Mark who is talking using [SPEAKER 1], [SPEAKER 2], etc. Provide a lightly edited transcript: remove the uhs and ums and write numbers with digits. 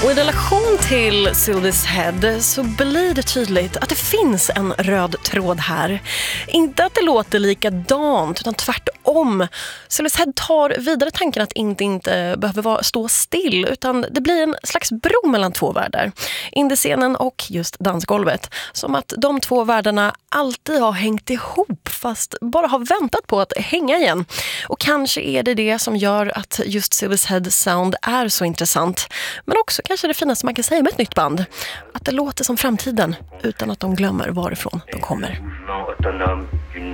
[SPEAKER 1] Och i relation till Sylvis Head så blir det tydligt att det finns en röd tråd här. Inte att det låter likadant, utan tvärtom. Sylvis Head tar vidare tanken att inte behöver stå still, utan det blir en slags bro mellan två världar. Indiescenen och just dansgolvet. Som att de två världarna alltid har hängt ihop, fast bara har väntat på att hänga igen. Och kanske är det som gör att just Sylvis Head sound är så intressant. Men också kanske det finaste man kan säga med ett nytt band. Att det låter som framtiden utan att de glömmer varifrån de kommer.